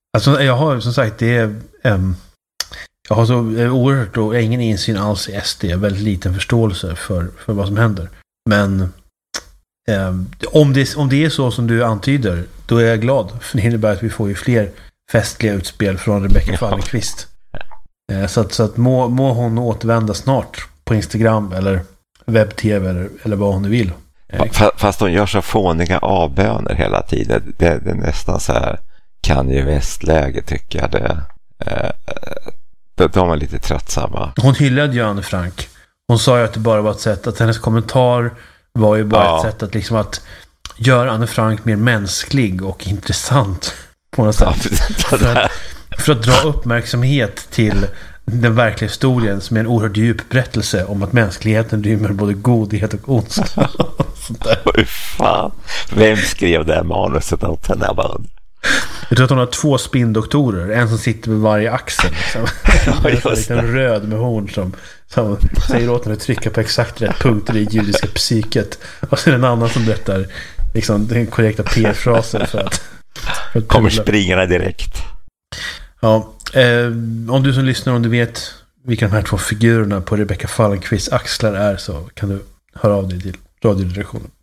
Alltså jag har som sagt jag har så oerhört och ingen insyn alls i SD, väldigt liten förståelse för vad som händer. Men om det är så som du antyder, då är jag glad, för det innebär att vi får ju fler festliga utspel från Rebecca Fallenkvist. Så att må hon återvända snart på Instagram eller webb-tv eller vad hon nu vill. Fast hon gör så fåniga avböner hela tiden. Det är nästan så här Kanye West-läge, tycker jag. De var lite tröttsamma. Hon hyllade ju Anne Frank. Hon sa ju att det bara var ett sätt, att hennes kommentar var ju bara ett sätt att liksom att göra Anne Frank mer mänsklig och intressant på något sätt. För att dra uppmärksamhet till den verkliga historien, som är en oerhört djup berättelse om att mänskligheten rymmer både godhet och ondska. Oj, fan. Vem skrev det här manuset åt henne? Jag tror att hon har 2 spindoktorer. En som sitter med varje axel liksom. En liten röd med horn som säger åt henne att trycka på exakt rätt punkter i judiska psyket. Och sen en annan som berättar liksom, den korrekta P-frasen för att kommer springarna direkt. Ja, om du som lyssnar, om du vet vilka de här 2 figurerna på Rebecca Fallenkvists axlar är, så kan du höra av dig till radioredaktionen.